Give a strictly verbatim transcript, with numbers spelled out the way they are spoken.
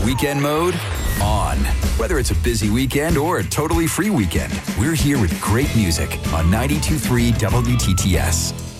Weekend mode on. Whether it's a busy weekend or a totally free weekend, we're here with great music on ninety-two point three W T T S.